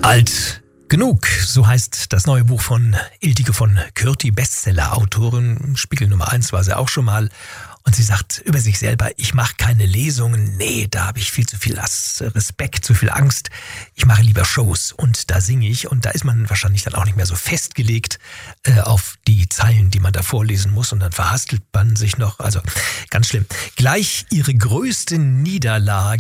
Alt genug, so heißt das neue Buch von Ildiko von Kürti, Bestseller-Autorin. Spiegel Nummer 1 war sie auch schon mal. Und sie sagt über sich selber, ich mache keine Lesungen. Nee, da habe ich viel zu viel Respekt, zu viel Angst. Ich mache lieber Shows und da singe ich. Und da ist man wahrscheinlich dann auch nicht mehr so festgelegt auf die Zeilen, die man da vorlesen muss. Und dann verhastelt man sich noch. Also ganz schlimm. Gleich ihre größte Niederlage